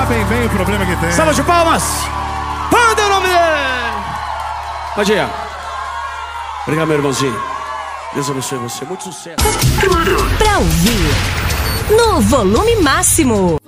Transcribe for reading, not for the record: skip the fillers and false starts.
sabem bem o problema que tem. Salva de palmas! Manda o nome dele! Pode ir. Obrigado, meu irmãozinho. Deus abençoe você. Muito sucesso. Tudo pra ouvir no volume máximo.